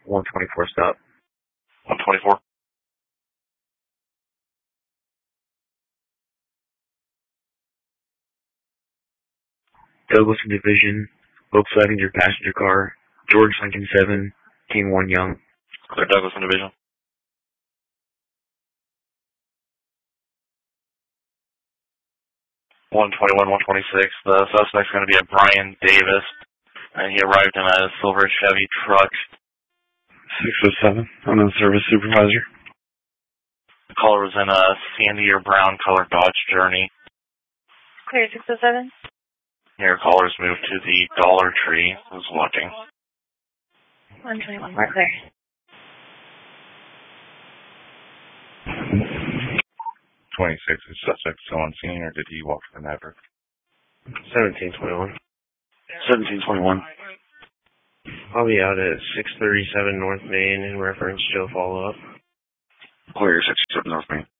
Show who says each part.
Speaker 1: 124 stop.
Speaker 2: 124.
Speaker 1: Douglas Division, Volkswagen, your passenger car, George Lincoln 7, King 1 Young.
Speaker 2: Clear Douglas Division. 121, 126. The suspect's going to be a Brian Davis, and he arrived in a silver Chevy truck.
Speaker 3: 607. I'm the service supervisor.
Speaker 2: The caller was in a sandy or brown colored Dodge Journey.
Speaker 4: Clear 607.
Speaker 2: Your caller's moved to the Dollar Tree. Who's watching?
Speaker 4: 121. We're clear.
Speaker 3: 26. Is suspect still on scene, or did he walk to the Maverick?
Speaker 1: 1721.
Speaker 2: 1721.
Speaker 1: I'll be out at 637 North Main in reference to a follow-up.
Speaker 2: Clear 67 North Main.